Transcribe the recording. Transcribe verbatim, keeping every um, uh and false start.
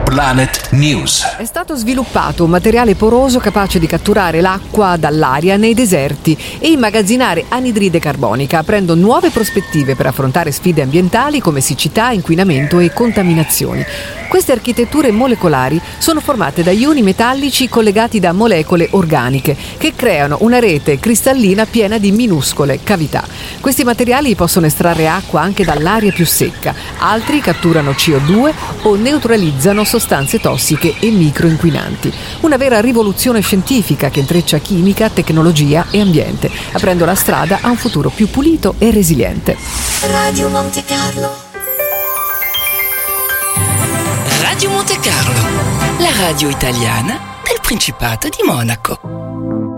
Planet News. È stato sviluppato un materiale poroso capace di catturare l'acqua dall'aria nei deserti e immagazzinare anidride carbonica, aprendo nuove prospettive per affrontare sfide ambientali come siccità, inquinamento e contaminazioni. Queste architetture molecolari sono formate da ioni metallici collegati da molecole organiche che creano una rete cristallina piena di minuscole cavità. Questi materiali possono estrarre acqua anche dall'aria più secca, altri catturano C O due o neutralizzano sostanze tossiche e microinquinanti. Una vera rivoluzione scientifica che intreccia chimica, tecnologia e ambiente, aprendo la strada a un futuro più pulito e resiliente. Radio Monte Carlo. Radio Monte Carlo, la radio italiana del Principato di Monaco.